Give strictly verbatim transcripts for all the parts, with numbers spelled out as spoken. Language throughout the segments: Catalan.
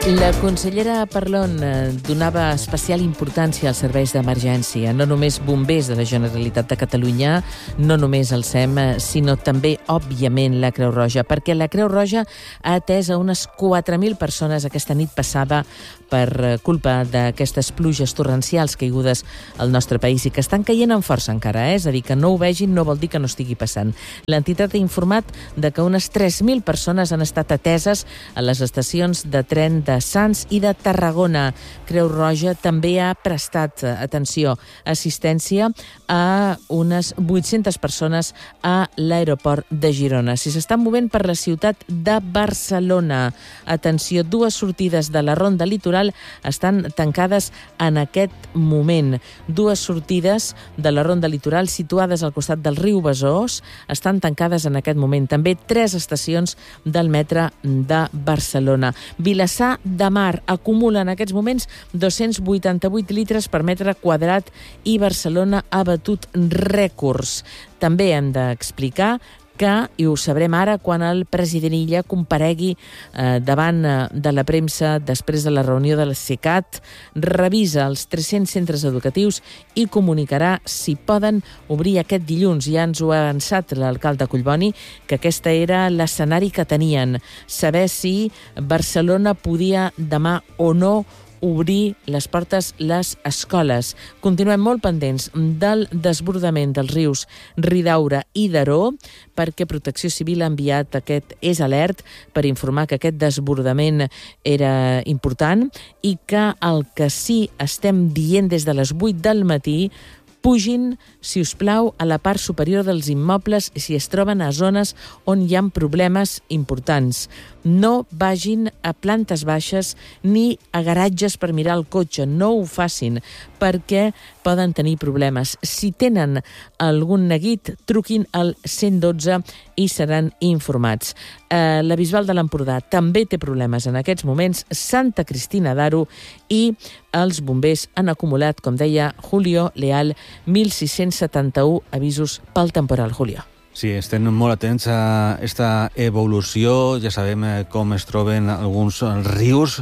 La consellera Parlon donava especial importància als serveis d'emergència, no només bombers de la Generalitat de Catalunya, no només el S E M, sinó també, òbviament, la Creu Roja, perquè la Creu Roja ha atès a unes quatre mil persones aquesta nit passada per culpa d'aquestes pluges torrencials caigudes al nostre país i que estan caient amb força encara, eh? És a dir, que no ho vegin no vol dir que no estigui passant. L'entitat ha informat de que unes tres mil persones han estat ateses a les estacions de tren de Sants i de Tarragona. Creu Roja també ha prestat atenció, assistència a unes vuit-centes persones a l'aeroport de Girona. Si s'estan movent per la ciutat de Barcelona, atenció, dues sortides de la ronda litoral estan tancades en aquest moment. Dues sortides de la ronda litoral situades al costat del riu Besòs estan tancades en aquest moment. També tres estacions del metre de Barcelona. Vilassar de Mar acumula en aquests moments dos-cents vuitanta-vuit litres per metre quadrat i Barcelona ha batut rècords. També hem d'explicar que, i ho sabrem ara, quan el president Illa comparegui eh, davant eh, de la premsa després de la reunió del CECAT, revisa els tres-cents centres educatius i comunicarà si poden obrir aquest dilluns. Ja ens ho ha avançat l'alcalde Collboni, que aquesta era l'escenari que tenien, saber si Barcelona podia demà o no obrir les portes les escoles. Continuem molt pendents del desbordament dels rius Ridaura i Daró, perquè Protecció Civil ha enviat aquest és alert per informar que aquest desbordament era important i que el que sí estem dient des de les vuit del matí: pugin, si us plau, a la part superior dels immobles si es troben a zones on hi ha problemes importants. No vagin a plantes baixes ni a garatges per mirar el cotxe. No ho facin, perquè poden tenir problemes. Si tenen algun neguit, truquin al cent dotze i seran informats. Eh, la Bisbal de l'Empordà també té problemes en aquests moments, Santa Cristina d'Aro, i els bombers han acumulat, com deia Julio Leal, mil sis-cents setanta-u avisos pel temporal. Julio. Sí, estem molt atents a aquesta evolució. Ja sabem com es troben alguns rius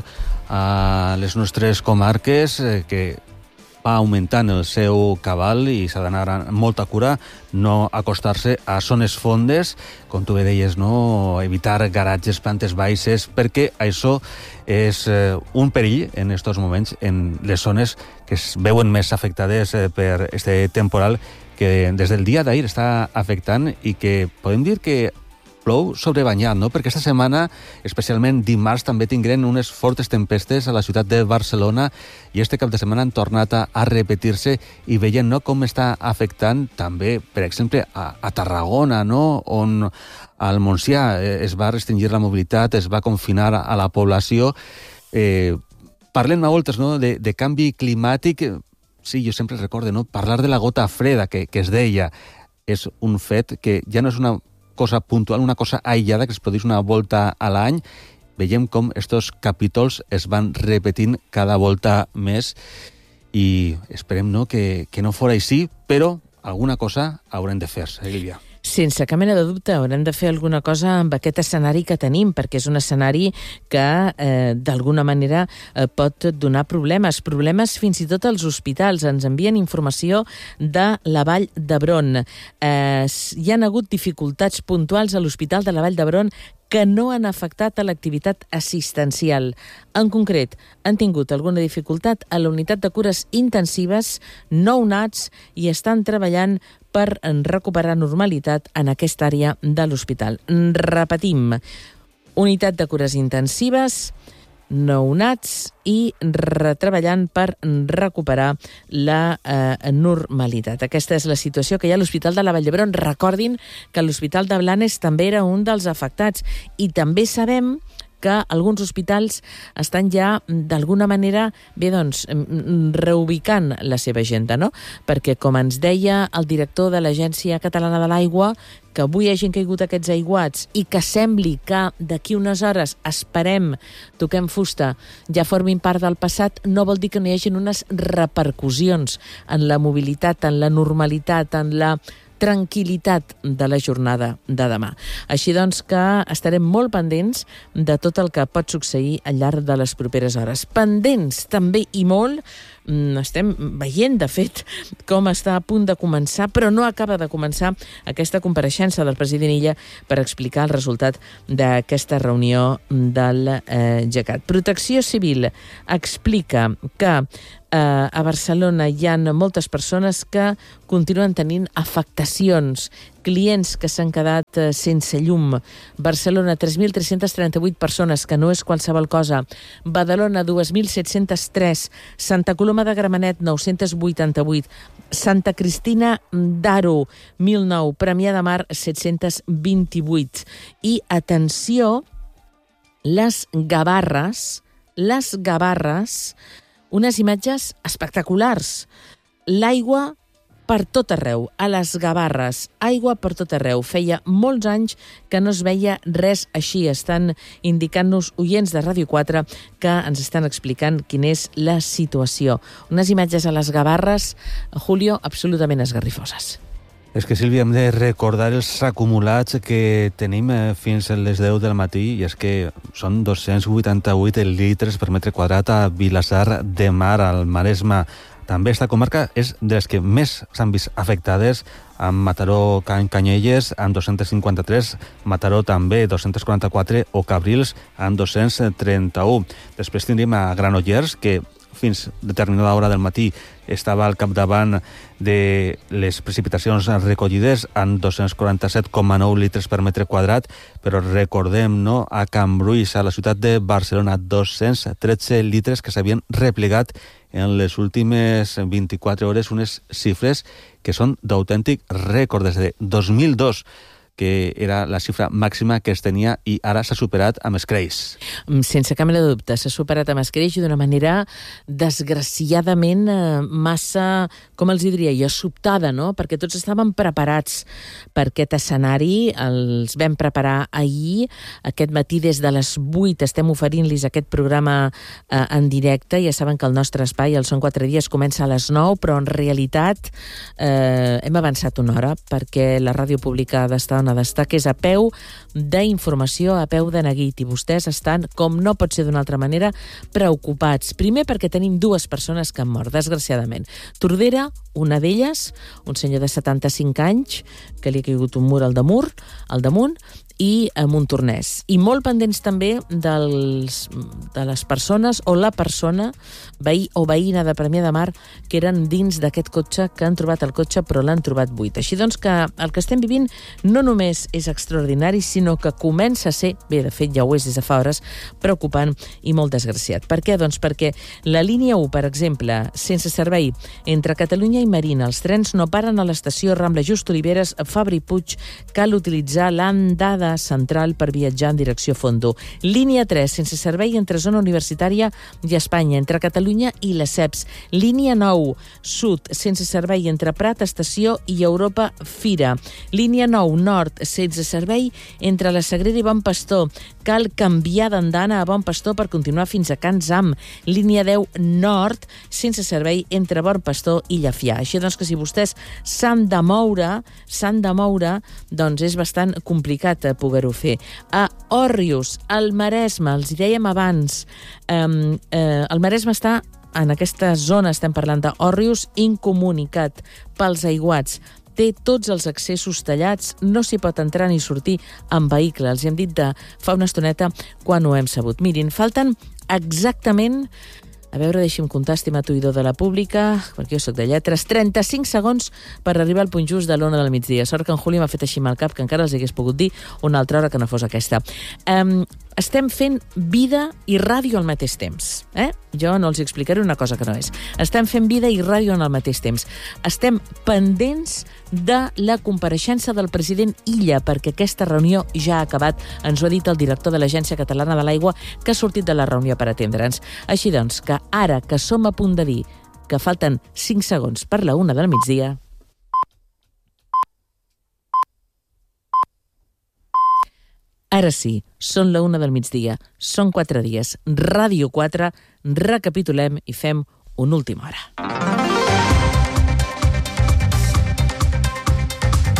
a les nostres comarques, que va augmentant el seu cabal i s'ha d'anar amb molta cura, no acostar-se a zones fondes, com tu bé deies, no? Evitar garatges, plantes baixes, perquè això és un perill en aquests moments en les zones que es veuen més afectades per este temporal que des del dia d'ahir està afectant i que podem dir que plou sobrebanyat, no? Perquè aquesta setmana, especialment dimarts, també tindrem unes fortes tempestes a la ciutat de Barcelona i este cap de setmana han tornat a, a repetir-se i veient, no?, com està afectant també, per exemple, a, a Tarragona, no?, on al Montsià es va restringir la mobilitat, es va confinar a la població. Eh, parlem a voltes, no?, de, de canvi climàtic. Sí, jo sempre recordo, no?, parlar de la gota freda que, que es deia. És un fet que ja no és una cosa puntual, una cosa aïllada que es produeix una volta a l'any. Veiem com estos capítols es van repetint cada volta més i esperem, no?, que, que no fora així, però alguna cosa haurem de fer, eh, Lídia? Sense cap mena de dubte, haurem de fer alguna cosa amb aquest escenari que tenim, perquè és un escenari que, eh, d'alguna manera, eh, pot donar problemes. Problemes fins i tot als hospitals. Ens envien informació de la Vall d'Hebron. Eh, hi han hagut dificultats puntuals a l'Hospital de la Vall d'Hebron que no han afectat a l'activitat assistencial. En concret, han tingut alguna dificultat a la unitat de cures intensives, nounats, i estan treballant per recuperar normalitat en aquesta àrea de l'hospital. Repetim, unitat de cures intensives, nounats i retreballant per recuperar la eh, normalitat. Aquesta és la situació que hi ha a l'Hospital de la Vall d'Hebron. Recordin que l'Hospital de Blanes també era un dels afectats i també sabem que alguns hospitals estan ja, d'alguna manera, bé, doncs, reubicant la seva agenda, no? Perquè, com ens deia el director de l'Agència Catalana de l'Aigua, que avui hagin caigut aquests aiguats i que sembli que d'aquí unes hores, esperem, toquem fusta, ja formin part del passat, no vol dir que no hi hagin unes repercussions en la mobilitat, en la normalitat, en la tranquil·litat de la jornada de demà. Així doncs que estarem molt pendents de tot el que pot succeir al llarg de les properes hores. Pendents també i molt, estem veient, de fet, com està a punt de començar, però no acaba de començar aquesta compareixença del president Illa per explicar el resultat d'aquesta reunió del eh, GECAT. Protecció Civil explica que a Barcelona hi ha moltes persones que continuen tenint afectacions, clients que s'han quedat sense llum. Barcelona, tres mil tres-cents trenta-vuit persones, que no és qualsevol cosa. Badalona, dos mil set-cents tres. Santa Coloma de Gramenet, nou-cents vuitanta-vuit. Santa Cristina d'Aro, mil nou. Premià de Mar, set-cents vint-i-vuit. I, atenció, les Gavarres, les Gavarres, unes imatges espectaculars. L'aigua per tot arreu, a les Gavarres, aigua per tot arreu. Feia molts anys que no es veia res així. Estan indicant-nos oients de Ràdio quatre que ens estan explicant quina és la situació. Unes imatges a les Gavarres, Julio, absolutament esgarrifoses. És que, Sílvia, hem de recordar els acumulats que tenim fins a les deu del matí, i és que són dos-cents vuitanta-vuit litres per metre quadrat a Vilassar de Mar, al Maresme. També esta comarca és de les que més s'han vist afectades, amb Mataró, Can Canyelles, amb dos-cents cinquanta-tres, Mataró també, dos-cents quaranta-quatre, o Cabrils, amb dos-cents trenta-u. Després tindríem a Granollers, que fins a determinada hora del matí estava al capdavant de les precipitacions recollides amb dos-cents quaranta-set coma nou litres per metre quadrat, però recordem, no, a Can Bruix, a la ciutat de Barcelona, dos-cents tretze litres que s'havien replegat en les últimes vint-i-quatre hores, unes xifres que són d'autèntic rècord des de dos mil dos, que era la xifra màxima que es tenia, i ara s'ha superat amb escreix. Sense cap mena de dubte, s'ha superat amb escreix i d'una manera desgraciadament massa, com els diria jo, sobtada, no? Perquè tots estàvem preparats per aquest escenari, els vam preparar ahir, aquest matí des de les vuit estem oferint-los aquest programa eh, en directe. Ja saben que el nostre espai, el Són quatre dies, comença a les nou, però en realitat eh, hem avançat una hora perquè la ràdio pública ha d'estar on ha d'estar, que és a peu d'informació, a peu de neguit, i vostès estan, com no pot ser d'una altra manera, preocupats. Primer perquè tenim dues persones que han mort, desgraciadament. Tordera, una d'elles, un senyor de setanta-cinc anys, que li ha caigut un mur al damunt, al damunt, i a Montornès. I molt pendents també dels, de les persones o la persona, veí o veïna de Premià de Mar, que eren dins d'aquest cotxe, que han trobat el cotxe però l'han trobat buit. Així doncs que el que estem vivint no només és extraordinari, sinó que comença a ser, bé, de fet ja ho és des de fa hores, preocupant i molt desgraciat. Per què? Doncs perquè la línia u, per exemple, sense servei entre Catalunya i Marina, els trens no paren a l'estació Rambla Just Oliveres, Fabri Puig, cal utilitzar l'andada central per viatjar en direcció Fondo. Línia tres, sense servei entre zona universitària i Espanya, entre Catalunya i les C E Ps. Línia nou, sud, sense servei entre Prat Estació i Europa Fira. Línia nou, nord, sense servei entre la Sagrera i Bon Pastor. Cal canviar d'andana a Bon Pastor per continuar fins a Can Zam. Línia deu, nord, sense servei entre Bon Pastor i Llafià. Així doncs que si vostès s'han de moure, s'han de moure, doncs és bastant complicat poder-ho fer. A Òrrius, al Maresme, els hi dèiem abans, eh, eh, el Maresme està en aquesta zona, estem parlant d'Òrrius, incomunicat pels aiguats. Té tots els accessos tallats, no s'hi pot entrar ni sortir amb vehicle. Els hi hem dit de fa una estoneta quan ho hem sabut. Mirin, falten exactament... A veure, deixi'm comptar, estimat oïdor de la pública, perquè jo soc de lletres, trenta-cinc segons per arribar al punt just de l'una del migdia. Sort que en Juli m'ha fet així amb el cap, que encara els hagués pogut dir una altra hora que no fos aquesta. Um, estem fent vida i ràdio al mateix temps. Eh? Jo no els explicaré una cosa que no és. Estem fent vida i ràdio al mateix temps. Estem pendents de la compareixença del president Illa, perquè aquesta reunió ja ha acabat. Ens ho ha dit el director de l'Agència Catalana de l'Aigua, que ha sortit de la reunió per atendre'ns. Així doncs, que ara que som a punt de dir que falten cinc segons per la una del migdia, ara sí, són la una del migdia, són quatre dies. Ràdio quatre, recapitulem i fem una última hora.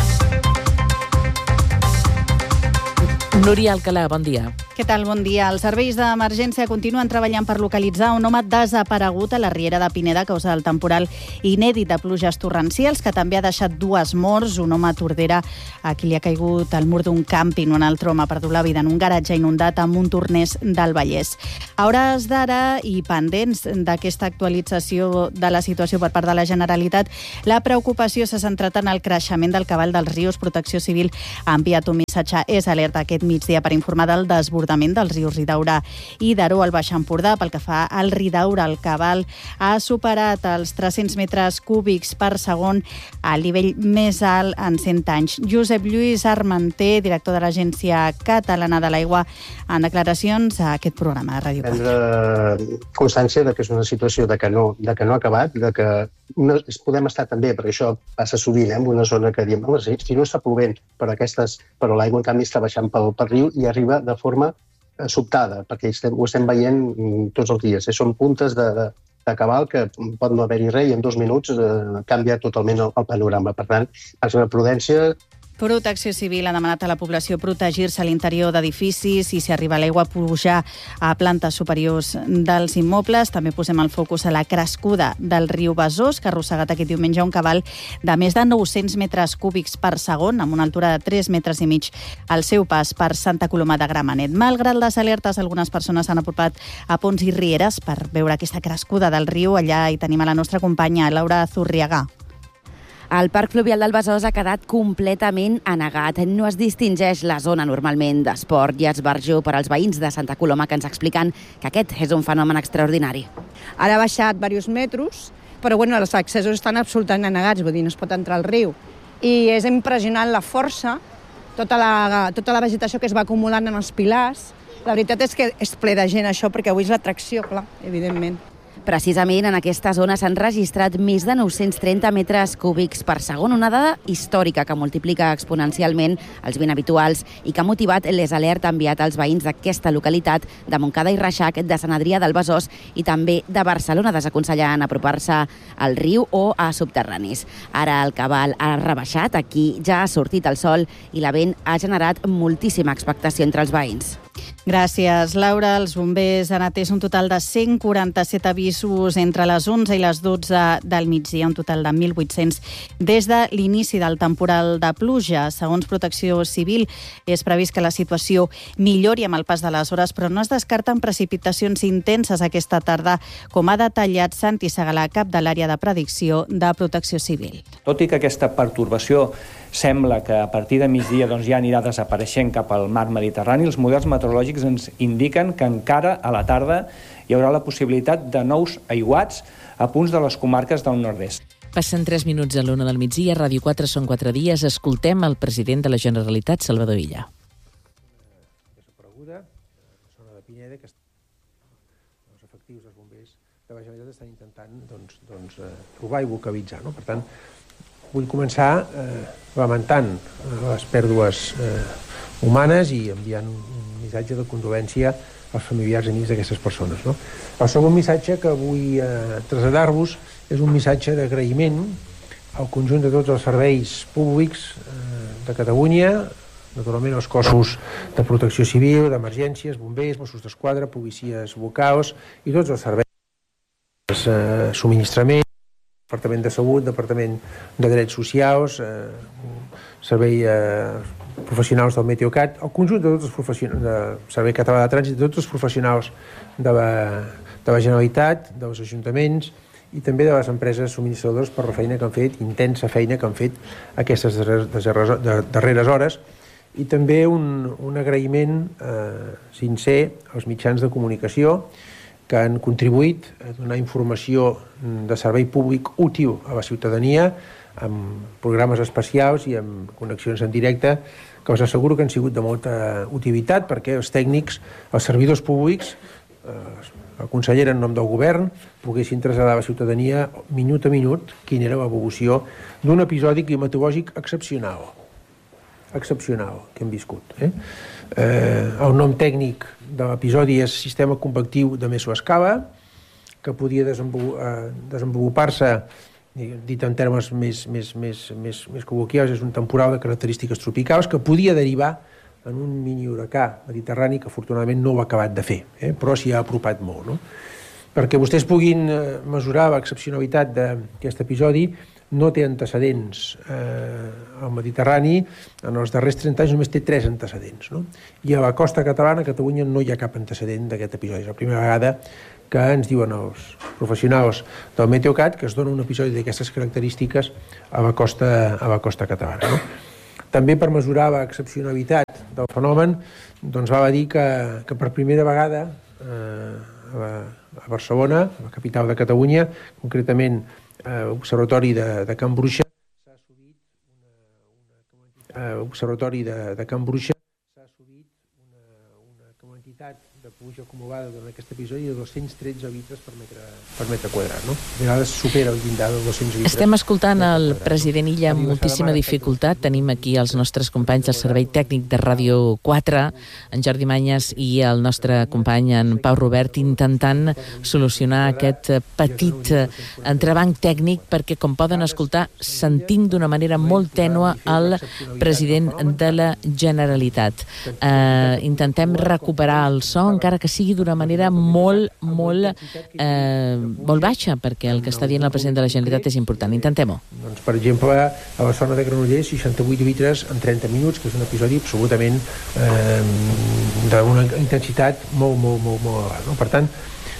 Núria Alcalà, bon dia. Què tal? Bon dia. Els serveis d'emergència continuen treballant per localitzar un home desaparegut a la riera de Pineda a causa del temporal inèdit de pluges torrencials que també ha deixat dues morts. Un home a Tordera a qui li ha caigut al mur d'un càmping. Un altre home ha perdut la vida en un garatge inundat a Montornès del Vallès. A hores d'ara i pendents d'aquesta actualització de la situació per part de la Generalitat, la preocupació s'ha centrat en el creixement del cabal dels rius. Protecció Civil ha enviat un missatge és alerta aquest migdia per informar del desbordament dels rius Ridaura i Daró al Baix Empordà. Pel que fa al Ridaura, el cabal ha superat els tres-cents metres cúbics per segon, al nivell més alt en cent anys. Josep Lluís Armenter, director de l'Agència Catalana de l'Aigua, en declaracions a aquest programa de Ràdio quatre. Prendre constància de que és una situació de que no, de que no ha acabat, de que no, podem estar també, perquè això passa sovint, eh, en una zona que diem, no, si no està plovent, però, aquestes, però l'aigua en canvi està baixant pel, pel riu i arriba de forma eh, sobtada, perquè estem, ho estem veient mm, tots els dies. Eh? Són puntes de, de, de cabal que pot no haver-hi res i en dos minuts eh, canvia totalment el, el panorama. Per tant, és una prudència. Protecció Civil ha demanat a la població protegir-se a l'interior d'edificis i si arriba l'aigua pujar a plantes superiors dels immobles. També posem el focus a la crescuda del riu Besòs, que ha arrossegat aquest diumenge un cabal de més de nou-cents metres cúbics per segon, amb una altura de tres metres i mig al seu pas per Santa Coloma de Gramenet. Malgrat les alertes, algunes persones s'han apropat a ponts i rieres per veure aquesta crescuda del riu. Allà hi tenim a la nostra companya, Laura Zurriagà. El Parc Fluvial del Besòs ha quedat completament anegat. No es distingeix la zona normalment d'esport i esbarjo per als veïns de Santa Coloma, que ens expliquen que aquest és un fenomen extraordinari. Ara ha baixat diversos metres, però bueno, els accessos estan absolutament anegats, vull dir, no es pot entrar al riu. I és impressionant la força, tota la, tota la vegetació que es va acumulant en els pilars. La veritat és que és ple de gent això, perquè avui és l'atracció, clar, evidentment. Precisament en aquesta zona s'han registrat més de nou-cents trenta metres cúbics per segon, una dada històrica que multiplica exponencialment els ben habituals i que ha motivat l'es-alert enviat als veïns d'aquesta localitat de Montcada i Reixac, de Sant Adrià del Besòs i també de Barcelona, desaconsellant apropar-se al riu o a subterranis. Ara el cabal ha rebaixat, aquí ja ha sortit el sol i la vent ha generat moltíssima expectació entre els veïns. Gràcies, Laura. Els bombers han atès un total de cent quaranta-set avisos entre les onze i les dotze del migdia, un total de mil vuit-cents des de l'inici del temporal de pluja. Segons Protecció Civil, és previst que la situació millori amb el pas de les hores, però no es descarten precipitacions intenses aquesta tarda, com ha detallat Santi Segalà, cap de l'àrea de predicció de Protecció Civil. Tot i que aquesta pertorbació sembla que a partir de migdia doncs, ja anirà desapareixent cap al mar Mediterrani, els models meteorològics ens indiquen que encara a la tarda hi haurà la possibilitat de nous aiguats a punts de les comarques del nord-est. Passen tres minuts a l'una del migdia, Ràdio quatre són quatre dies. Escoltem el president de la Generalitat, Salvador Illa. Desapareguda, la zona de Pineda, que els efectius dels bombers de la Generalitat estan intentant doncs, doncs, trobar i vocalitzar. No? Per tant, vull començar eh, lamentant les pèrdues eh, humanes i enviant un missatge de condolència als familiars i amics d'aquestes persones. No? El segon missatge que vull eh, traslladar-vos és un missatge d'agraïment al conjunt de tots els serveis públics eh, de Catalunya, naturalment els cossos de protecció civil, d'emergències, bombers, Mossos d'Esquadra, policies locals i tots els serveis eh, subministrament, Departament de Salut, Departament de Drets Socials, eh, Servei eh, Professionals del Meteocat, el conjunt de tots els professionals, de Servei Català de Trànsit, de tots els professionals de la, de la Generalitat, dels ajuntaments i també de les empreses subministradores per la feina que han fet, intensa feina que han fet aquestes darreres, darreres hores, i també un, un agraïment eh, sincer als mitjans de comunicació que han contribuït a donar informació de servei públic útil a la ciutadania amb programes especials i amb connexions en directe que us asseguro que han sigut de molta utilitat perquè els tècnics, els servidors públics, eh, la consellera en nom del govern, poguessin traslladar a la ciutadania minut a minut quina era l'evolució d'un episodi climatològic excepcional. excepcional que hem viscut. Eh? Eh, el nom tècnic de l'episodi és Sistema Convectiu de Mesoescala, que podia desenvolupar-se, dit en termes més, més, més, més, més col·loquials, és un temporal de característiques tropicals que podia derivar en un mini huracà mediterrani que afortunadament no ho ha acabat de fer, eh? però s'hi ha apropat molt. No? Perquè vostès puguin mesurar l'excepcionalitat d'aquest episodi, no té antecedents eh, al Mediterrani, en els darrers trenta anys només té tres antecedents. No? I a la costa catalana, a Catalunya, no hi ha cap antecedent d'aquest episodi. És la primera vegada que ens diuen els professionals del Meteocat que es dona un episodi d'aquestes característiques a la costa, a la costa catalana. No? També per mesurar l'excepcionalitat del fenomen, doncs val a dir que, que per primera vegada eh, a, a Barcelona, a la capital de Catalunya, concretament a l'Observatori de, de Can Bruixa, s'ha assolit una, una, Observatori de, de Can Bruixa s'ha assolit una, una quantitat de pluja acumulada durant aquest episodi de dos-cents tretze litres per metre, per metre quadrat. No? A vegades supera el llindar de dos-cents litres. Estem escoltant el president Illa amb moltíssima dificultat. Tenim aquí els nostres companys del Servei Tècnic de Ràdio quatre, en Jordi Manyes i el nostre company, en Pau Robert, intentant solucionar aquest petit entrebanc tècnic perquè, com poden escoltar, sentim d'una manera molt tènua el president de la Generalitat. Eh, intentem recuperar el so, encara que sigui d'una manera molt, molt, eh, molt baixa, perquè el que està dient el president de la Generalitat és important. Intentem-ho. Doncs, per exemple, a la zona de Granollers, seixanta-vuit litres en trenta minuts, que és un episodi absolutament eh, d'una intensitat molt, molt, molt, molt elevada. No? Per tant,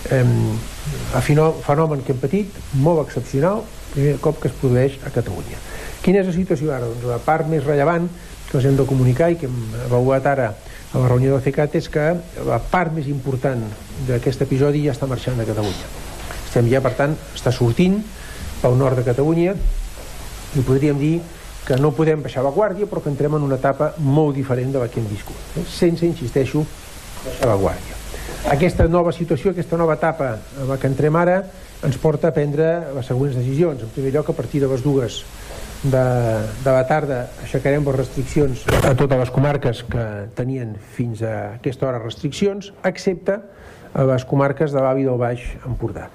eh, el fenomen que hem patit, molt excepcional, primer cop que es produeix a Catalunya. Quina és la situació ara? Doncs la part més rellevant que us hem de comunicar i que hem avaluat ara a la reunió del CECAT és que la part més important d'aquest episodi ja està marxant de Catalunya. Estem ja, per tant, està sortint pel nord de Catalunya i podríem dir que no podem baixar la guàrdia, però que entrem en una etapa molt diferent de la que hem viscut, eh? sense, insisteixo, baixar la guàrdia. Aquesta nova situació, aquesta nova etapa en la que entrem ara, ens porta a prendre les següents decisions. En primer lloc, a partir de les dues De, de la tarda aixecarem les restriccions a totes les comarques que tenien fins a aquesta hora restriccions, excepte a les comarques de l'Alt i del Baix Empordà.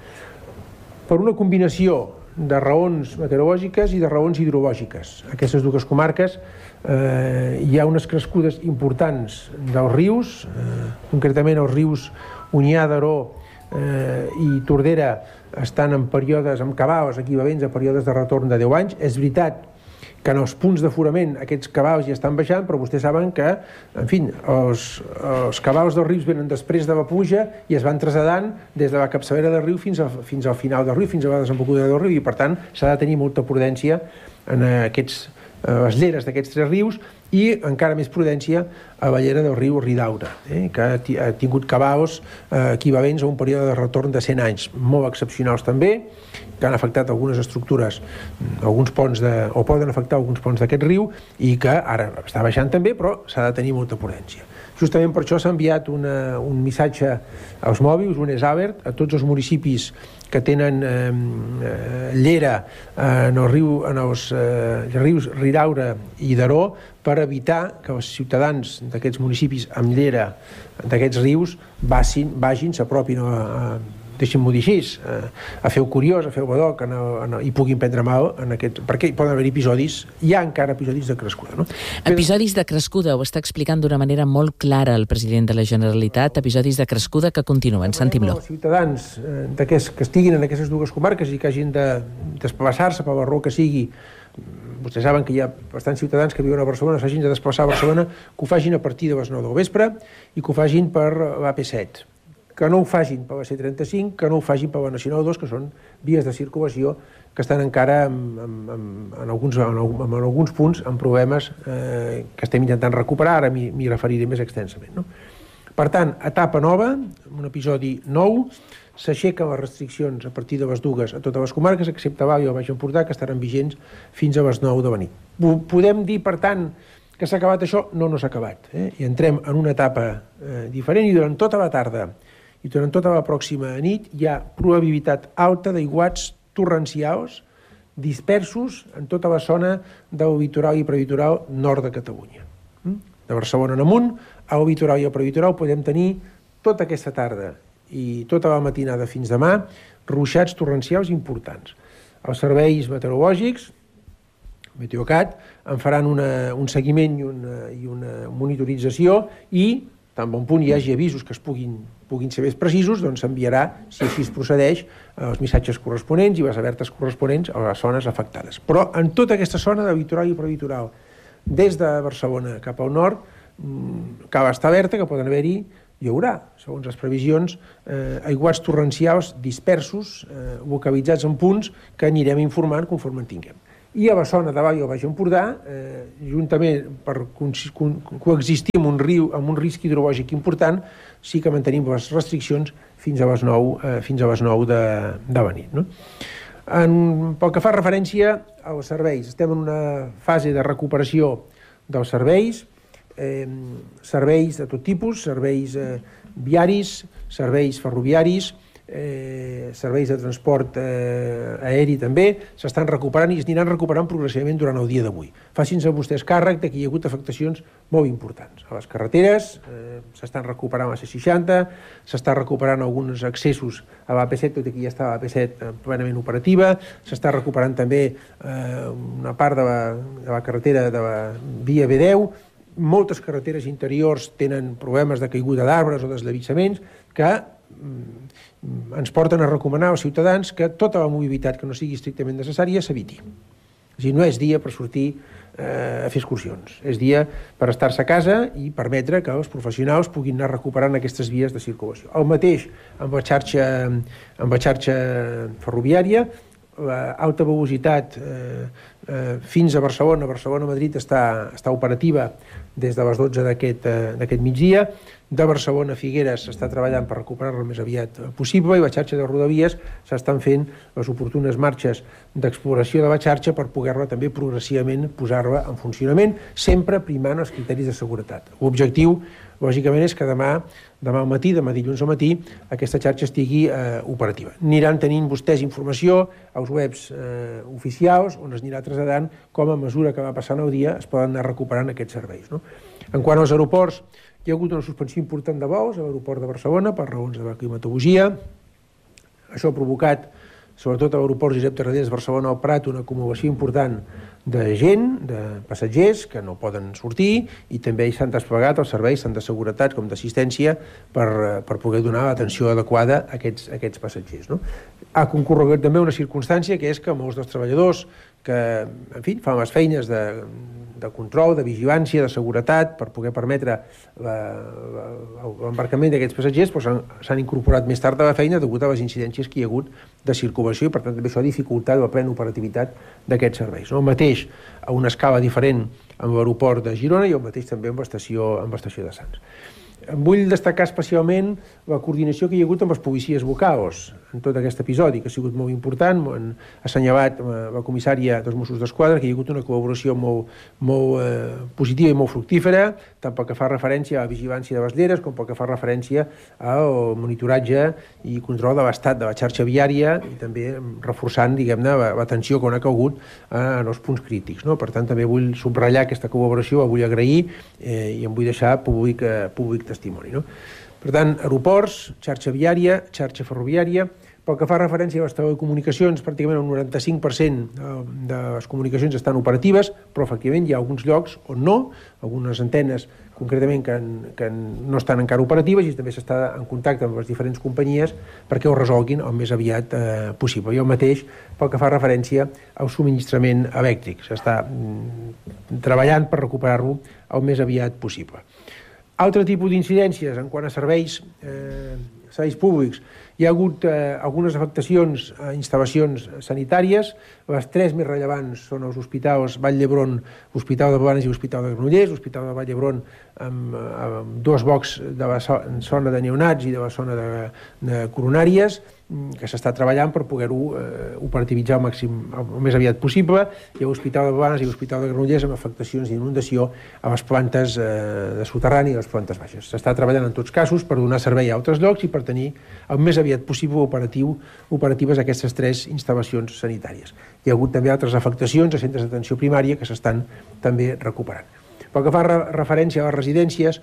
Per una combinació de raons meteorològiques i de raons hidrològiques. A aquestes dues comarques eh, hi ha unes crescudes importants dels rius, eh, concretament els rius Onyar, Daró eh, i Tordera estan en períodes, amb cabals equivalents a períodes de retorn de deu anys. És veritat que en els punts d'aforament aquests cabals ja estan baixant, però vostès saben que, en fi, els, els cabals dels rius venen després de la pluja i es van traslladant des de la capçalera del riu fins, a, fins al final del riu, fins a la desembocadura del riu, i per tant s'ha de tenir molta prudència en aquests, les lleres d'aquests tres rius i encara més prudència a la llera del riu Ridaura, eh, que ha tingut cabals eh, equivalents a un període de retorn de cent anys, molt excepcionals també, que han afectat algunes estructures, alguns ponts de, o poden afectar alguns ponts d'aquest riu i que ara està baixant també, però s'ha de tenir molta prudència. Justament per això s'ha enviat una, un missatge als mòbils, un S alert, a tots els municipis que tenen eh, llera en, el riu, en els eh, rius Ridaura i Daró, per evitar que els ciutadans d'aquests municipis amb llera d'aquests rius vagin, vagin s'apropin a, a deixin-m'ho dir així, a fer-ho curiós, a fer-ho badoc, i puguin prendre mal, en aquest, perquè hi poden haver episodis, hi ha encara episodis de crescuda. No? Episodis de crescuda, ho està explicant d'una manera molt clara el president de la Generalitat, episodis de crescuda que continuen, sentim-lo. Els ciutadans eh, que estiguin en aquestes dues comarques i que hagin de desplaçar-se per la raó que sigui, vostès saben que hi ha bastants ciutadans que viuen a Barcelona, s'hagin de desplaçar a Barcelona, que ho facin a partir de les nou del vespre i que ho facin per l'A P set. Que no ho facin per la C trenta-cinc, que no ho facin per la Nacional dos, que són vies de circulació que estan encara en, en, en, en, alguns, en, en alguns punts amb problemes eh, que estem intentant recuperar, ara m'hi referiré més extensament. No? Per tant, etapa nova, un episodi nou, s'aixequen les restriccions a partir de les dues a totes les comarques, excepte Baix i el Baix Empordà, que estaran vigents fins a les nou de la nit. Podem dir, per tant, que s'ha acabat això? No, no s'ha acabat. Eh? I entrem en una etapa eh, diferent i durant tota la tarda i durant tota la pròxima nit hi ha probabilitat alta d'aiguats torrencials dispersos en tota la zona del litoral i prelitoral nord de Catalunya. De Barcelona en amunt, al litoral i al prelitoral podem tenir tota aquesta tarda i tota la matinada fins demà ruixats torrencials importants. Els serveis meteorològics Meteocat, en faran una, un seguiment i una, i una monitorització i, tan bon punt hi hagi avisos que es puguin, puguin ser més precisos, doncs s'enviarà, si així es procedeix, els missatges corresponents i les alertes corresponents a les zones afectades. Però en tota aquesta zona de litoral i prelitoral, des de Barcelona cap al nord, acaba d'estar alerta que poden haver-hi, hi haurà, segons les previsions, eh, aiguats torrencials dispersos, eh, localitzats en punts que anirem informant conforme en tinguem. I a la zona de Vall del Baix Empordà, eh, juntament per coexistir amb un riu, amb un risc hidrològic important, sí que mantenim les restriccions fins a les nou, eh, fins a les nou de, de la nit. No? En, pel que fa referència als serveis, estem en una fase de recuperació dels serveis, eh, serveis de tot tipus, serveis eh, viaris, serveis ferroviaris, eh, serveis de transport eh, aeri també, s'estan recuperant i es aniran recuperant progressivament durant el dia d'avui. Facin-se vostès càrrec de que hi ha hagut afectacions molt importants. A les carreteres eh, s'estan recuperant la C seixanta, s'està recuperant alguns accessos a l'A P set, tot i que ja estava l'A P set plenament operativa, s'està recuperant també eh, una part de la, de la carretera de la via B deu, moltes carreteres interiors tenen problemes de caiguda d'arbres o deslliçaments que mm, ens porten a recomanar als ciutadans que tota la mobilitat que no sigui estrictament necessària s'eviti. És a dir, no és dia per sortir eh, a fer excursions, és dia per estar-se a casa i permetre que els professionals puguin anar recuperant aquestes vies de circulació. El mateix amb la xarxa, amb la xarxa ferroviària, l'alta velocitat eh, eh, fins a Barcelona, Barcelona-Madrid està, està operativa des de les dotze d'aquest eh, migdia. De Barcelona a Figueres s'està treballant per recuperar-la el més aviat possible i la xarxa de rodavies s'estan fent les oportunes marxes d'exploració de la xarxa per poder-la també progressivament posar-la en funcionament, sempre primant els criteris de seguretat. L'objectiu, lògicament, és que demà, demà al matí, demà dilluns al matí, aquesta xarxa estigui eh, operativa. Aniran tenint vostès informació als webs eh, oficials on es anirà traslladant com a mesura que va passant el dia es poden anar recuperant aquests serveis. No? En quant als aeroports, hi ha hagut una suspensió important de vols a l'aeroport de Barcelona per raons de la climatologia. Això ha provocat, sobretot a l'aeroport Josep Tarradellas de Barcelona al Prat, una acumulació important de gent, de passatgers que no poden sortir i també s'han desplegat els serveis tant de seguretat com d'assistència per, per poder donar l'atenció adequada a aquests, a aquests passatgers. No? Ha concorregut també una circumstància que és que molts dels treballadors que, en fi, fan les feines de, de control, de vigilància, de seguretat, per poder permetre l'embarcament d'aquests passatgers, doncs s'han incorporat més tard a la feina degut a les incidències que hi ha hagut de circulació i, per tant, també això ha dificultat la plena operativitat d'aquests serveis. No? El mateix a una escala diferent amb l'aeroport de Girona i el mateix també amb l'estació amb l'estació de Sants. Vull destacar especialment la coordinació que hi ha hagut amb les policies locals en tot aquest episodi, que ha sigut molt important. Ha assenyalat la comissària dels Mossos d'Esquadra que hi ha hagut una col·laboració molt, molt eh, positiva i molt fructífera, tant pel que fa referència a la vigilància de les lleres com pel que fa referència al monitoratge i control de l'estat de la xarxa viària i també reforçant, diguem-ne, l'atenció que ha calgut en els punts crítics. No? Per tant, també vull subratllar aquesta col·laboració, la vull agrair eh, i em vull deixar públic, eh, públic testimoni. No? Per tant, aeroports, xarxa viària, xarxa ferroviària. Pel que fa referència a les telecomunicacions, pràcticament el noranta-cinc per cent de les comunicacions estan operatives, però efectivament hi ha alguns llocs on no, algunes antenes concretament que, que no estan encara operatives i també s'està en contacte amb les diferents companyies perquè ho resolguin el més aviat eh, possible. I el mateix pel que fa referència al subministrament elèctric. S'està mm, treballant per recuperar-lo el més aviat possible. Altre tipus d'incidències en quant a serveis, eh, serveis públics. Hi ha hagut eh, algunes afectacions a instal·lacions sanitàries. Les tres més rellevants són els hospitals Vall d'Hebron, l'Hospital de Blanes i l'Hospital de Granollers. L'Hospital de Vall d'Hebron amb, amb dos blocs de la zona de neonats i de la zona de, de coronàries, que s'està treballant per poder-ho eh, operativitzar al màxim, el més aviat possible. Hi ha l'Hospital de Blanes i l'Hospital de Granollers amb afectacions d'inundació a les plantes eh, de soterrani i a les plantes baixes. S'està treballant en tots casos per donar servei a altres llocs i per tenir el més aviat possible operatiu, operatives aquestes tres instal·lacions sanitàries. Hi ha hagut també altres afectacions a centres d'atenció primària que s'estan també recuperant. Pel que fa referència a les residències,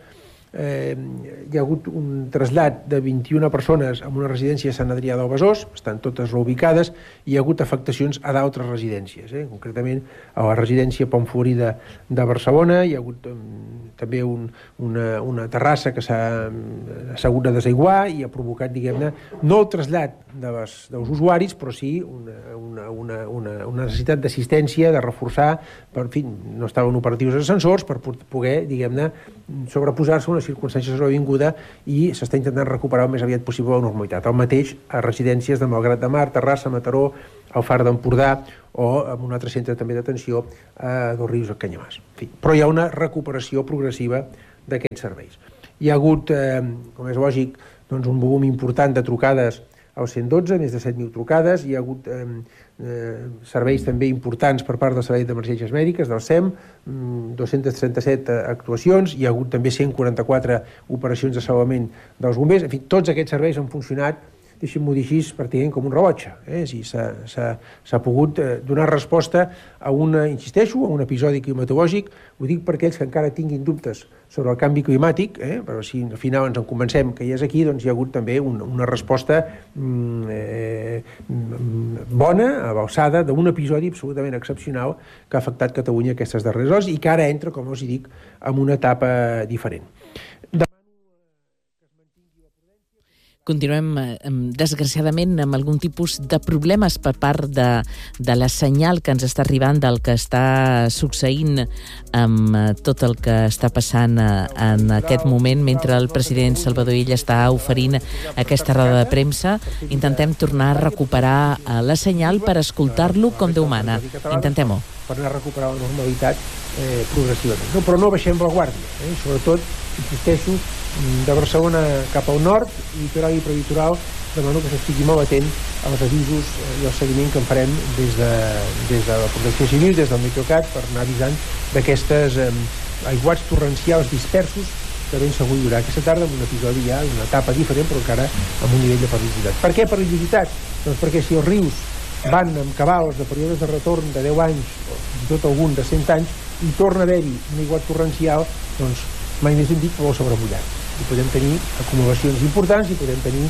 eh, hi ha hagut un trasllat de vint-i-una persones a una residència a Sant Adrià del Besòs, estan totes reubicades, i hi ha hagut afectacions a d'altres residències, eh? concretament a la residència Pont Florí de, de Barcelona, hi ha hagut um, també un, una, una terrassa que s'ha hagut de desaiguar i ha provocat, diguem-ne, no el trasllat de les, dels usuaris, però sí una, una, una, una, una necessitat d'assistència, de reforçar, per, en fi, no estaven operatius els ascensors per poder, diguem-ne, sobreposar-se a una circumstància sobrevinguda i s'està intentant recuperar el més aviat possible la normalitat. El mateix a residències de Malgrat de Mar, Terrassa, Mataró, al Far d'Empordà o en un altre centre també d'atenció a Dos Rius, a Canyamàs. En fi, però hi ha una recuperació progressiva d'aquests serveis. Hi ha hagut, eh, com és lògic, doncs un volum important de trucades al cent dotze, més de set mil trucades, hi ha hagut eh, eh, serveis també importants per part del Servei d'Emergències Mèdiques, del S E M, dos-centes trenta-set actuacions, hi ha hagut també cent quaranta-quatre operacions de salvament dels bombers, en fi, tots aquests serveis han funcionat, deixem-m'ho dir així, pràcticament com un rellotge. Eh? S'ha pogut eh, donar resposta a una, insisteixo, a un episodi climatològic. Ho dic per aquells que encara tinguin dubtes sobre el canvi climàtic, eh? però si al final ens en convencem que ja és aquí, doncs hi ha hagut també un, una resposta mm, eh, bona, a l'alçada d'un episodi absolutament excepcional que ha afectat Catalunya aquestes darreres hores i que ara entra, com us dic, en una etapa diferent. Continuem, desgraciadament, amb algun tipus de problemes per part de, de la senyal que ens està arribant del que està succeint amb tot el que està passant en aquest moment mentre el president Salvador Illa està oferint aquesta roda de premsa. Intentem tornar a recuperar la senyal per escoltar-lo com Déu mana. Intentem-ho. Per anar a recuperar la normalitat eh, progressivament. No, però no baixem la guàrdia. Eh? Sobretot, insisteixo, de Barcelona cap al nord, litoral i prelitoral, demano que s'estigui molt atent als avisos i al seguiment que en farem des de, des de la Protecció Civil, des del Meteocat, per anar avisant d'aquestes eh, aiguats torrencials dispersos que ben segur hi haurà aquesta tarda, amb un episodi ja, una etapa diferent, però encara amb un nivell de perillositat. Per què perillositat? Doncs perquè si els rius van amb cabals de períodes de retorn de deu anys, o fins i tot algun de cent anys, i torna a haver-hi un aiguat torrencial, doncs mai més ben dit, però sobremullat. I podem tenir acumulacions importants i podem tenir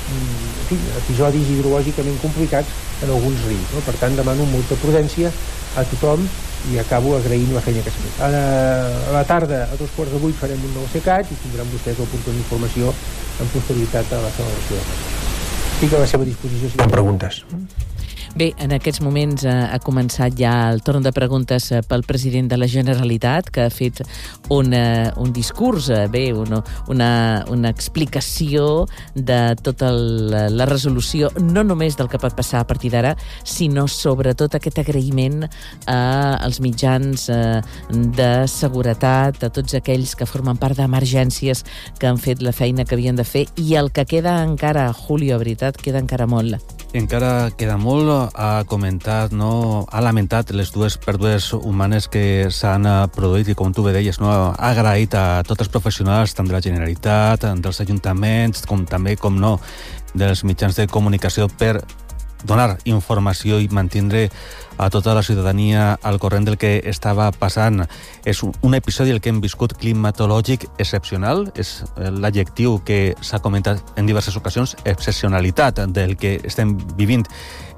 en fi, episodis hidrològicament complicats en alguns rius. No? Per tant, demano molta prudència a tothom i acabo agraint la feina que s'ha fet. A la, a la tarda, a dos quarts de vuit, farem un nou secat i tindran vostès l'oportunitat d'informació en posterioritat a la celebració de la Estic a la seva disposició si hi ha preguntes. Bé, en aquests moments eh, ha començat ja el torn de preguntes eh, pel president de la Generalitat, que ha fet un, eh, un discurs, eh, bé, una, una, una explicació de tota el, la resolució, no només del que pot passar a partir d'ara, sinó sobretot aquest agraïment eh, als mitjans eh, de seguretat, a tots aquells que formen part d'emergències que han fet la feina que havien de fer, i el que queda encara, Julio, veritat, queda encara molt. Encara queda molt. Ha comentat, no, ha lamentat les dues pèrdues humanes que s'han produït i, com tu bé deies, no, ha agraït a tots els professionals, tant de la Generalitat, dels ajuntaments, com també, com no, dels mitjans de comunicació per donar informació i mantindre a tota la ciutadania al corrent del que estava passant. És un episodi el que hem viscut climatològic excepcional, és l'adjectiu que s'ha comentat en diverses ocasions, excepcionalitat del que estem vivint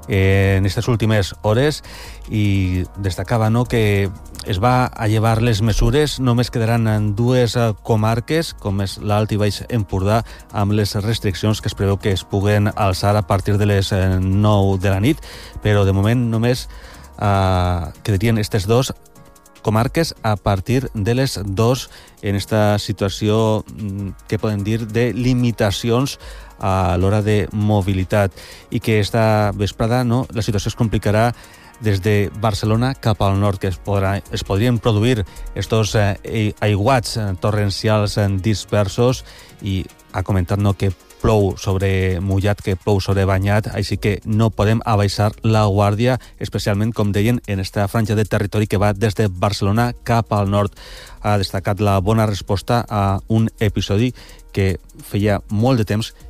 en aquestes últimes hores, i destacava, no, que es va allevar les mesures, només quedaran en dues comarques, com és l'Alt i Baix Empordà, amb les restriccions que es preveu que es puguen alçar a partir de les nou de la nit, però de moment només eh, quedarien aquestes dos comarques a partir de les dos en esta situació que podem dir de limitacions a l'hora de mobilitat, i que esta vesprada, no, la situació es complicarà des de Barcelona cap al nord, que es, podrà, es podrien produir estos eh, aiguats torrencials dispersos, i ha comentat, no, que plou sobre mullat, que plou sobre banyat, així que no podem abaixar la guàrdia, especialment, com deien, en esta franja de territori que va des de Barcelona cap al nord. Ha destacat la bona resposta a un episodi que feia molt de temps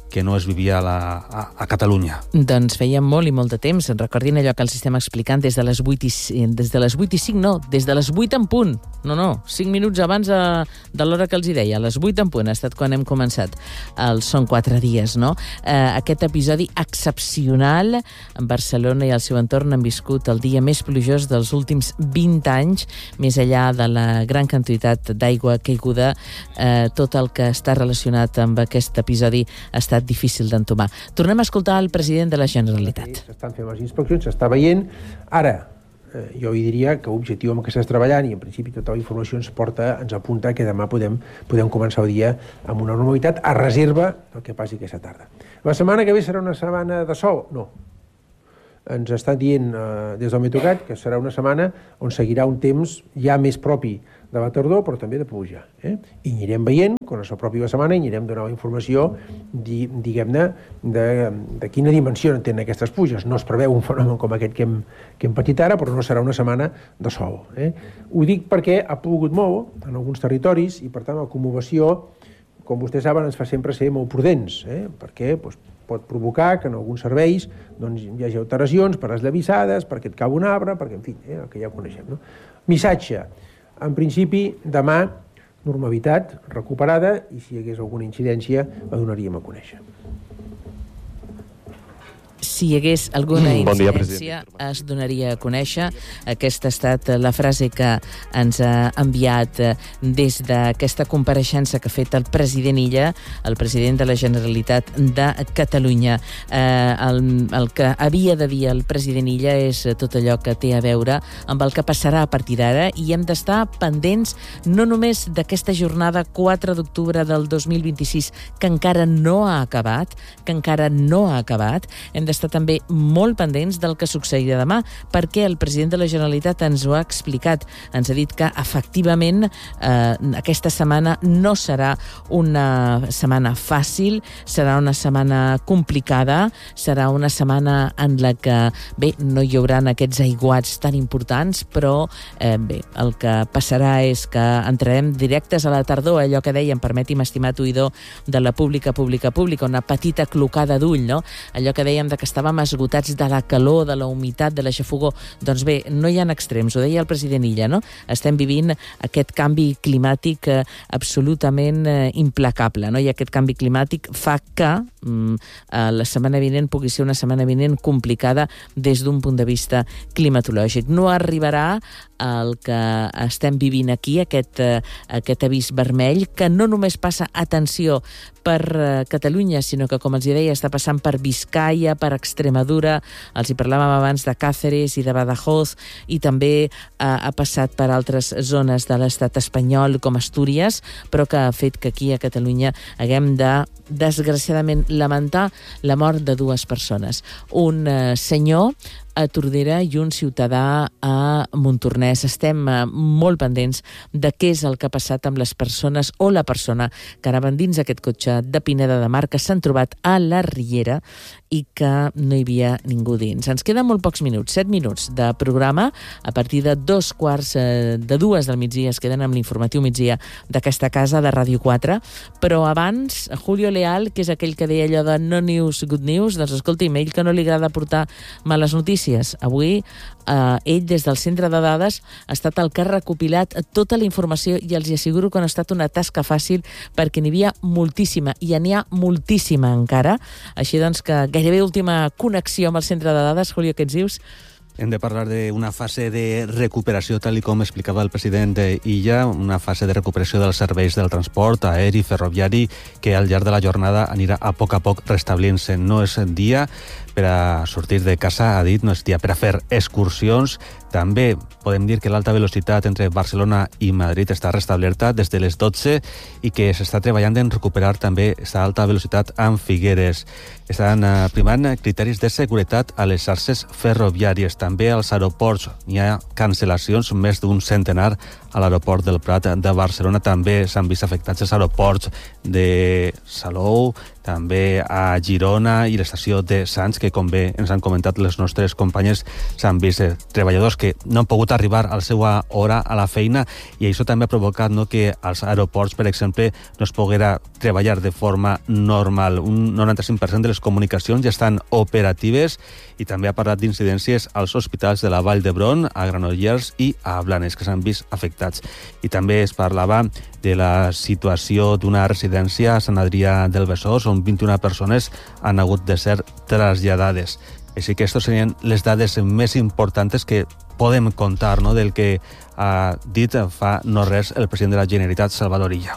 que no es vivia a, la, a, a Catalunya. Doncs feia molt i molt de temps. Recordin allò que els estem explicant des de les vuit i, des de les vuit i cinc, no, des de les vuit en punt. No, no, cinc minuts abans de, de l'hora que els hi deia. A les vuit en punt ha estat quan hem començat. El Són quatre dies, no? Eh, aquest episodi excepcional. En Barcelona i el seu entorn han viscut el dia més plujós dels últims vint anys, més enllà de la gran quantitat d'aigua caiguda. Eh, tot el que està relacionat amb aquest episodi ha estat difícil d'entomar. Tornem a escoltar el president de la Generalitat. S'estan fent les inspeccions, s'està veient. Ara, eh, jo hi diria que l'objectiu amb què s'està treballant, i en principi tota la informació ens porta, ens apunta que demà podem, podem començar el dia amb una normalitat a reserva del que passi aquesta tarda. La setmana que ve serà una setmana de sol? No. Ens està dient eh, des del Meteocat que serà una setmana on seguirà un temps ja més propi de la tardor, però també de pluja. Eh? I anirem veient, quan s'apropi la setmana, i anirem donant la informació, di, diguem-ne, de, de quina dimensió tenen aquestes pluges. No es preveu un fenomen com aquest que hem, que hem patit ara, però no serà una setmana de sol. Eh? Ho dic perquè ha plogut molt en alguns territoris i, per tant, l'acumulació, com vostès saben, ens fa sempre ser molt prudents, eh? perquè doncs, pot provocar que en alguns serveis doncs, hi hagi alteracions per esllavissades, perquè et cau un arbre, perquè, en fi, eh, el que ja coneixem. No? Missatge. En principi, demà, normalitat recuperada, i si hi hagués alguna incidència, la donaríem a conèixer. Si hi hagués alguna Bon dia, incidència, es donaria a conèixer. Aquesta ha estat la frase que ens ha enviat des d'aquesta compareixença que ha fet el president Illa, el president de la Generalitat de Catalunya. Eh, el, el que havia de dir el president Illa és tot allò que té a veure amb el que passarà a partir d'ara, i hem d'estar pendents no només d'aquesta jornada quatre d'octubre del dos mil vint-i-sis, que encara no ha acabat, que encara no ha acabat, hem d'estar també molt pendents del que succeirà demà, perquè el president de la Generalitat ens ho ha explicat. Ens ha dit que, efectivament, eh, aquesta setmana no serà una setmana fàcil, serà una setmana complicada, serà una setmana en la que, bé, no hi haurà aquests aiguats tan importants, però, eh, bé, el que passarà és que entrarem directes a la tardor, allò que dèiem, permeti'm, estimat oïdor, de la pública, pública, pública, una petita clocada d'ull, no? Allò que dèiem de que estàvem esgotats de la calor, de la humitat, de la xafogor. Doncs bé, no hi ha extrems, ho deia el president Illa, no? Estem vivint aquest canvi climàtic eh, absolutament eh, implacable, no? I aquest canvi climàtic fa que mm, eh, la setmana vinent pugui ser una setmana vinent complicada des d'un punt de vista climatològic. No arribarà el que estem vivint aquí, aquest, eh, aquest avís vermell, que no només passa, atenció, per eh, Catalunya, sinó que, com els deia, està passant per Vizcaya, per Extremadura, els hi parlàvem abans de Cáceres i de Badajoz, i també eh, ha passat per altres zones de l'estat espanyol, com Astúries, però que ha fet que aquí a Catalunya haguem de, desgraciadament, lamentar la mort de dues persones. Un eh, senyor a Tordera i un ciutadà a Montornès. Estem eh, molt pendents de què és el que ha passat amb les persones o la persona que anaven dins aquest cotxe de Pineda de Mar, que s'han trobat a la Riera i que no hi havia ningú dins. Ens queden molt pocs minuts, set minuts de programa. A partir de dos quarts eh, de dues del migdia es queden amb l'informatiu migdia d'aquesta casa de Ràdio quatre, però abans Julio Leal, que és aquell que deia allò de no news, good news, doncs escolti'm, ell que no li agrada portar males notícies. Avui eh, ell des del centre de dades ha estat el que ha recopilat tota la informació i els asseguro que no ha estat una tasca fàcil, perquè n'hi havia moltíssima i n'hi ha moltíssima encara. Així doncs que gairebé última connexió amb el centre de dades. Julio, què ens dius? Hem de parlar d'una fase de recuperació, tal com explicava el president Illa, una fase de recuperació dels serveis del transport aeri, ferroviari, que al llarg de la jornada anirà a poc a poc restablint-se. No és dia per a sortir de casa, ha dit, no és dia per a fer excursions. També podem dir que l'alta velocitat entre Barcelona i Madrid està restablerta des de les dotze i que s'està treballant en recuperar també aquesta alta velocitat amb Figueres. Estan primant criteris de seguretat a les xarxes ferroviàries. També als aeroports hi ha cancel·lacions, més d'un centenar a l'aeroport del Prat de Barcelona. També s'han vist afectats els aeroports de Salou, també a Girona i l'estació de Sants, que com bé ens han comentat les nostres companyes, s'han vist eh, treballadors que no han pogut arribar a la seva hora a la feina, i això també ha provocat no, que als aeroports, per exemple, no es poguera treballar de forma normal. Un noranta-cinc per cent de les comunicacions ja estan operatives, i també ha parlat d'incidències als hospitals de la Vall d'Hebron, a Granollers i a Blanes, que s'han vist afectats. I també es parlava de la situació d'una residència a Sant Adrià del Besòs, on vint-i-una persones han hagut de ser traslladades. Així que aquestes serien les dades més importants que podem contar, no?, del que ha dit fa no res el president de la Generalitat, Salvador Illa.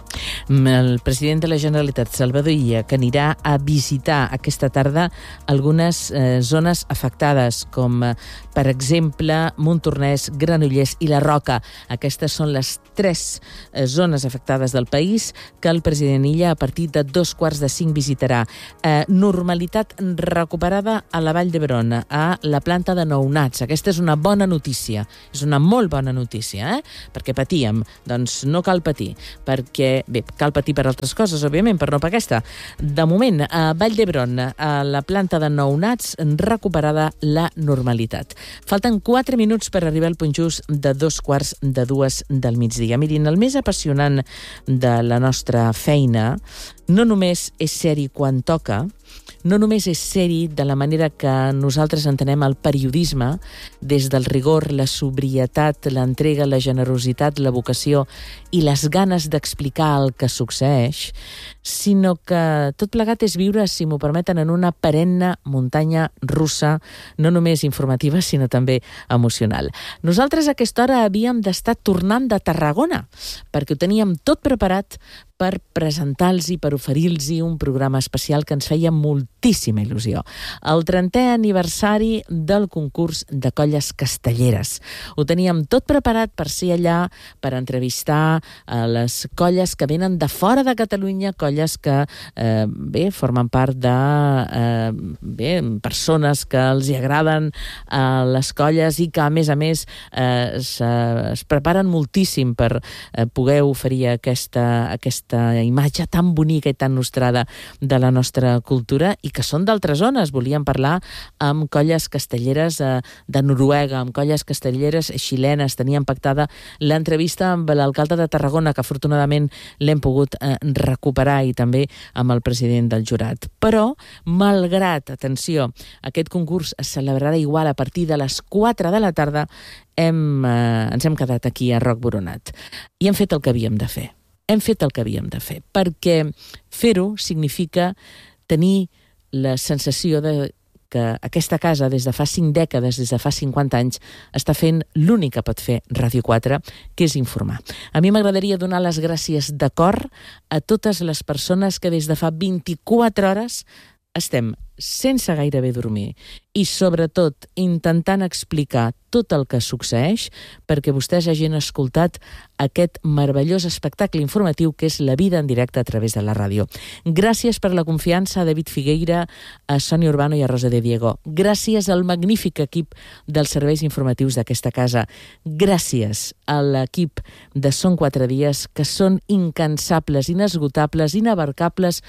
El president de la Generalitat, Salvador Illa, que anirà a visitar aquesta tarda algunes eh, zones afectades, com eh, per exemple Montornès, Granollers i la Roca. Aquestes són les tres eh, zones afectades del país que el president Illa a partir de dos quarts de cinc visitarà. Eh, normalitat recuperada a la Vall d'Hebron, a la planta de nounats. Aquesta és una bona notícia, és una molt bona notícia. Eh? Perquè patíem, doncs no cal patir, perquè, bé, cal patir per altres coses, òbviament, però no per aquesta. De moment, a Vall d'Hebron, a la planta de nounats, recuperada la normalitat. Falten quatre minuts per arribar al punt just de dos quarts de dues del migdia. Mirin, el més apassionant de la nostra feina no només és ser-hi quan toca, no només és ser-hi de la manera que nosaltres entenem el periodisme, des del rigor, la sobrietat, l'entrega, la generositat, la vocació i les ganes d'explicar el que succeeix, sinó que tot plegat és viure, si m'ho permeten, en una perenne muntanya russa, no només informativa, sinó també emocional. Nosaltres a aquesta hora havíem d'estar tornant de Tarragona, perquè ho teníem tot preparat per presentar-los i per oferir-los un programa especial que ens feia moltíssima il·lusió. El trentè aniversari del concurs de colles castelleres. Ho teníem tot preparat per ser allà, per entrevistar a les colles que venen de fora de Catalunya, colles que eh, bé, formen part de eh, bé, persones que els hi agraden a les colles i que, a més a més, eh, es, es preparen moltíssim per eh, poder oferir aquesta, aquesta imatge tan bonica i tan nostrada de la nostra cultura, i que són d'altres zones. Volíem parlar amb colles castelleres eh, de Noruega, amb colles castelleres xilenes. Teníem pactada l'entrevista amb l'alcalde de Tarragona, que afortunadament l'hem pogut eh, recuperar, i també amb el president del jurat. Però, malgrat, atenció, aquest concurs es celebrarà igual a partir de les quatre de la tarda, hem, eh, ens hem quedat aquí a Roc Boronat. I hem fet el que havíem de fer. Hem fet el que havíem de fer, perquè fer-ho significa tenir la sensació de que aquesta casa, des de fa cinc dècades, des de fa cinquanta anys, està fent l'únic que pot fer Ràdio quatre, que és informar. A mi m'agradaria donar les gràcies de cor a totes les persones que des de fa vint-i-quatre hores estem sense gairebé dormir i, sobretot, intentant explicar tot el que succeeix perquè vostès hagin escoltat aquest meravellós espectacle informatiu que és la vida en directe a través de la ràdio. Gràcies per la confiança a David Figueira, a Sònia Urbano i a Rosa de Diego. Gràcies al magnífic equip dels serveis informatius d'aquesta casa. Gràcies a l'equip de Són quatre dies, que són incansables, inesgotables, inabarcables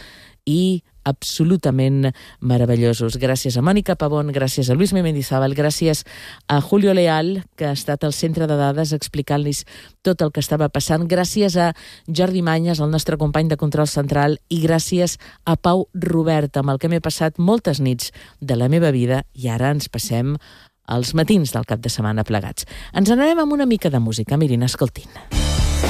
i absolutament meravellosos. Gràcies a Mònica Pavón, gràcies a Luis Mendizábal, gràcies a Julio Leal, que ha estat al centre de dades explicant-los tot el que estava passant, gràcies a Jordi Manyes, el nostre company de control central, i gràcies a Pau Robert, amb el que m'he passat moltes nits de la meva vida, i ara ens passem als matins del cap de setmana plegats. Ens n'anem amb una mica de música, mirin, escoltin.